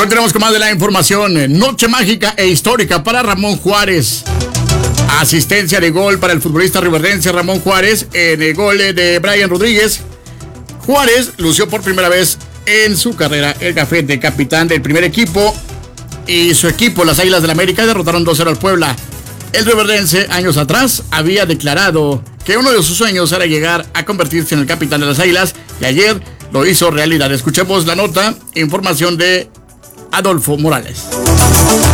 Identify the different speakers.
Speaker 1: Continuamos con más de la información. Noche mágica e histórica para Ramón Juárez. Asistencia de gol para el futbolista riverdense Ramón Juárez en el gol de Brian Rodríguez. Juárez lució por primera vez en su carrera el gafete de capitán del primer equipo y su equipo, las Águilas del América, derrotaron 2-0 al Puebla. El riverdense años atrás había declarado que uno de sus sueños era llegar a convertirse en el capitán de las Águilas y ayer lo hizo realidad. Escuchemos la nota, información de Adolfo Morales.